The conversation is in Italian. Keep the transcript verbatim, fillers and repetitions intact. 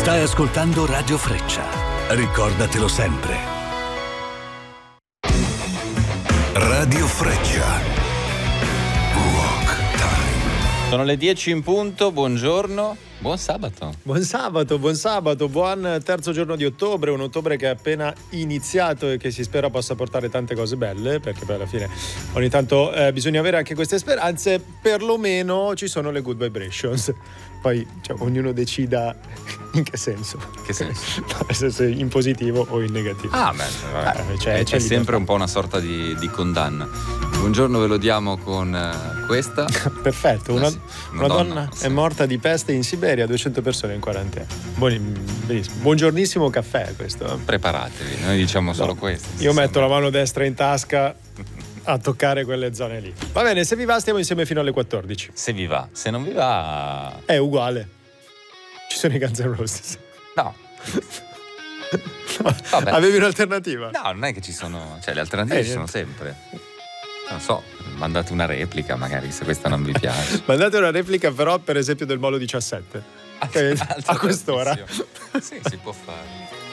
Stai ascoltando Radio Freccia. Ricordatelo sempre. Radio Freccia. Rock Time. Sono le dieci in punto, buongiorno, buon sabato. Buon sabato, buon sabato, buon terzo giorno di ottobre, un ottobre che è appena iniziato e che si spera possa portare tante cose belle, perché poi alla fine ogni tanto eh, bisogna avere anche queste speranze, perlomeno ci sono le good vibrations. Poi cioè, ognuno decida in che senso. Che senso? No, nel senso in positivo o in negativo. Ah, beh, vabbè. Eh, cioè, è, c'è è sempre un po' una sorta di, di condanna. Buongiorno ve lo diamo con uh, questa. Perfetto, una, Ah, sì. una, una donna, donna sì. È morta di peste in Siberia, duecento persone in quarantena. Buon, benissimo. Buongiornissimo caffè questo. Preparatevi, noi diciamo no, solo questo. Io metto sembra. la mano destra in tasca a toccare quelle zone lì. Va bene, se vi va stiamo insieme fino alle quattordici. Se vi va, se non vi va è uguale. Ci sono i Guns N' Roses. No. Vabbè. Avevi un'alternativa? No, non è che ci sono, cioè le alternative eh, ci sono sempre. Non so, mandate una replica magari se questa non vi piace. Mandate una replica però per esempio del Molo diciassette. Ah, che a quest'ora. Sì, si può fare.